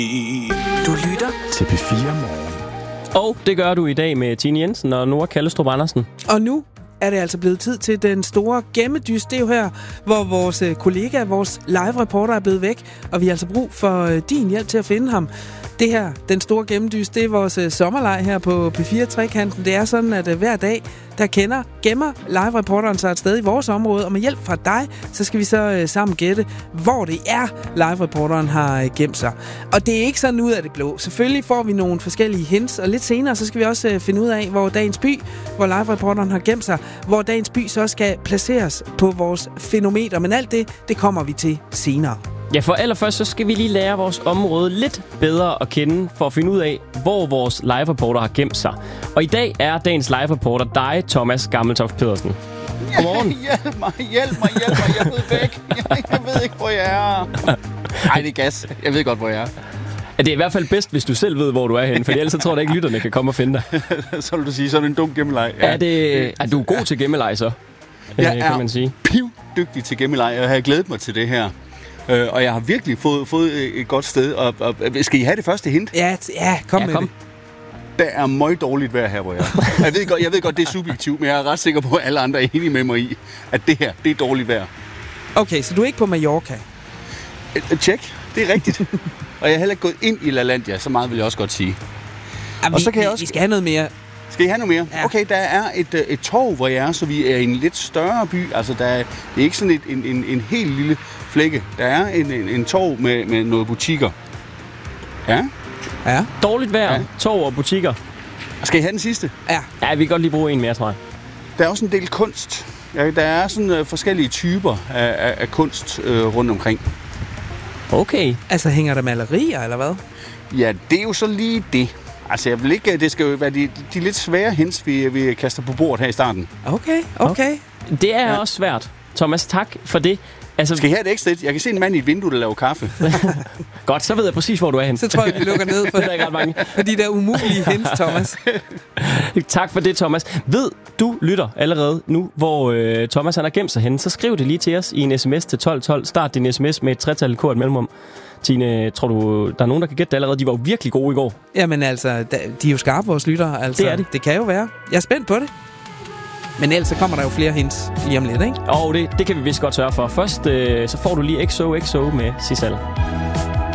Du lytter til P4 Morgen. Og det gør du i dag med Tine Jensen og Nora Kallestrup Andersen. Og nu er det altså blevet tid til den store gemmedys. Det er jo her, hvor vores kollega, vores live-reporter er blevet væk, og vi har altså brug for din hjælp til at finde ham. Det her, den store gemmedys, det er vores sommerleg her på P4-trekanten. Det er sådan, at hver dag, der gemmer live-reporteren sig et sted i vores område, og med hjælp fra dig, så skal vi så sammen gætte, hvor det er, live-reporteren har gemt sig. Og det er ikke sådan ud af det blå. Selvfølgelig får vi nogle forskellige hints, og lidt senere, så skal vi også finde ud af, hvor dagens by, hvor live-reporteren har gemt sig, hvor dagens by så skal placeres på vores fænometer. Men alt det kommer vi til senere. Ja, for allerførst så skal vi lige lære vores område lidt bedre at kende, for at finde ud af, hvor vores live-reporter har gemt sig. Og i dag er dagens live-reporter dig, Thomas Gammeltoft Pedersen. Godmorgen. Hjælp mig, jeg ved væk. Jeg ved ikke, hvor jeg er. Ej, det er gas. Jeg ved godt, hvor jeg er. Ja, det er i hvert fald bedst, hvis du selv ved, hvor du er henne, for ellers så tror jeg ikke, lytterne kan komme og finde dig. Så vil du sige, så er det en dum gemmeleg. Ja, du er god til gemmeleg, så. Jeg kan man sige. pivdygtig til gemmeleg, og jeg har glædet mig til det her. Og jeg har virkelig fået et godt sted. Og skal I have det første hint? Ja, kom med det. Der er meget dårligt vejr her, hvor jeg er. Jeg ved godt, det er subjektivt, men jeg er ret sikker på, at alle andre er enige med mig i, at det her, det er dårligt vejr. Okay, så du er ikke på Mallorca? Tjek, det er rigtigt. Og jeg er heller ikke gået ind i LaLandia, så meget vil jeg også godt sige. Og så kan vi skal have noget mere. Skal I have noget mere? Ja. Okay, der er et torv, hvor jeg er, så vi er i en lidt større by. Altså, det er ikke sådan en helt lille flække. Der er en torv med noget butikker. Ja? Ja. Dårligt vejr, ja. Torv og butikker. Skal I have den sidste? Ja. Ja, vi kan godt lige bruge en mere, tror jeg. Der er også en del kunst. Ja, der er sådan forskellige typer af kunst rundt omkring. Okay. Altså, hænger der malerier, eller hvad? Ja, det er jo så lige det. Altså, jeg vil ikke, det skal jo være de lidt svære hints, vi kaster på bordet her i starten. Okay. Det er også svært. Thomas, tak for det. Altså, skal I have et ekstra? Jeg kan se en mand i et vindue, der laver kaffe. Godt, så ved jeg præcis, hvor du er hen. Så tror jeg, vi lukker ned for, det er ikke ret mange. For de der umulige hints, Thomas. Tak for det, Thomas. Ved du lytter allerede nu, hvor Thomas han har gemt sig henne, så skriv det lige til os i en sms til 1212. Start din sms med et tretal K et mellemrum. Tine, tror du, der er nogen, der kan gætte det allerede? De var jo virkelig gode i går. Jamen altså, de er jo skarpe, vores lyttere. Altså, det er de. Det kan jo være. Jeg er spændt på det. Men ellers så kommer der jo flere hints lige om lidt, ikke? Og det kan vi vist godt sørge for. Først så får du lige XOXO med Sissal.